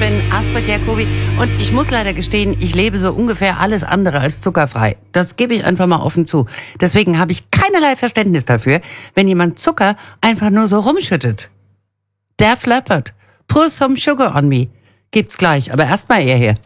bin Astrid Jacobi und ich muss leider gestehen, ich lebe so ungefähr alles andere als zuckerfrei. Das gebe ich einfach mal offen zu. Deswegen habe ich keinerlei Verständnis dafür, wenn jemand Zucker einfach nur so rumschüttet. Def Leppard, pour some sugar on me. Gibt's gleich, aber erstmal er hier.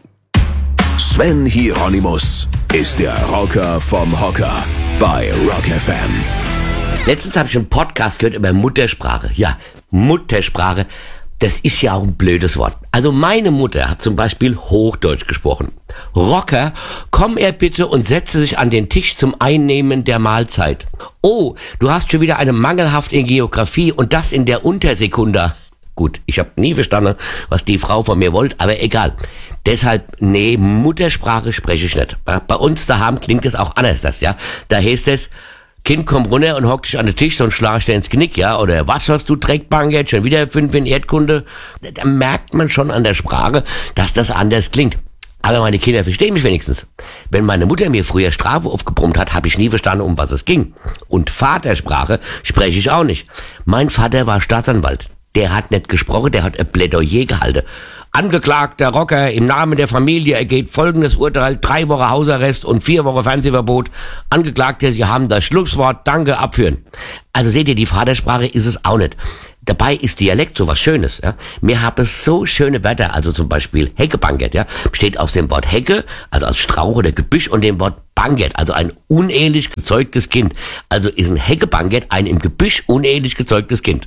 Sven Hieronymus ist der Rocker vom Hocker bei Rock FM. Letztens habe ich einen Podcast gehört über Muttersprache. Ja, Muttersprache, das ist ja auch ein blödes Wort. Also meine Mutter hat zum Beispiel Hochdeutsch gesprochen. Rocker, komm er bitte und setze sich an den Tisch zum Einnehmen der Mahlzeit. Oh, du hast schon wieder eine mangelhaft in Geografie und das in der Untersekunda. Gut, ich habe nie verstanden, was die Frau von mir wollte, aber egal. Deshalb, nee, Muttersprache spreche ich nicht. Bei uns daheim klingt es auch anders, das, ja. Da heißt es, Kind, komm runter und hock dich an den Tisch, sonst schlag ich dir ins Knick, ja. Oder was hast du, Dreckbankett, schon wieder 5 in Erdkunde. Da merkt man schon an der Sprache, dass das anders klingt. Aber meine Kinder verstehen mich wenigstens. Wenn meine Mutter mir früher Strafe aufgebrummt hat, habe ich nie verstanden, um was es ging. Und Vatersprache spreche ich auch nicht. Mein Vater war Staatsanwalt. Der hat nicht gesprochen, der hat ein Plädoyer gehalten. Angeklagter Rocker, im Namen der Familie ergeht folgendes Urteil: 3 Wochen Hausarrest und 4 Wochen Fernsehverbot. Angeklagte, Sie haben das Schlusswort, danke, abführen. Also seht ihr, die Vatersprache ist es auch nicht. Dabei ist Dialekt so was Schönes, ja. Wir haben so schöne Wörter, also zum Beispiel Heckebankett, ja. Besteht aus dem Wort Hecke, also aus Strauch oder Gebüsch, und dem Wort Bankett, also ein unehelich gezeugtes Kind. Also ist ein Heckebankett ein im Gebüsch unehelich gezeugtes Kind.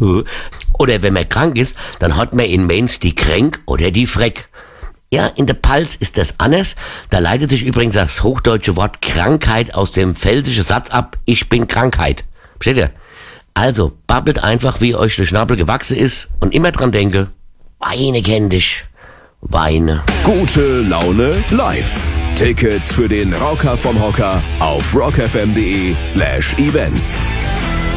Oder wenn man krank ist, dann hat man in Mainz die Kränk oder die Freck. Ja, in der Palz ist das anders. Da leitet sich übrigens das hochdeutsche Wort Krankheit aus dem pfälzischen Satz ab: Ich bin Krankheit. Versteht ihr? Also, babbelt einfach, wie euch der Schnabel gewachsen ist, und immer dran denke, Weine kenn dich. Weine. Gute Laune live. Tickets für den Rocker vom Hocker auf rockfm.de/events.